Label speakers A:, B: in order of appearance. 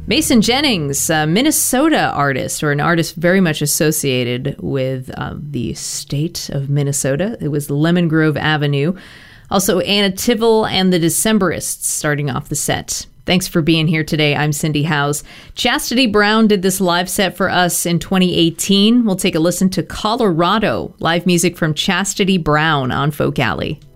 A: Mason Jennings, a Minnesota artist, or an artist very much associated with the state of Minnesota. It was Lemon Grove Avenue. Also, Anna Tivell and the Decemberists starting off the set. Thanks for being here today. I'm Cindy Howes. Chastity Brown did this live set for us in 2018. We'll take a listen to Colorado, live music from Chastity Brown on Folk Alley.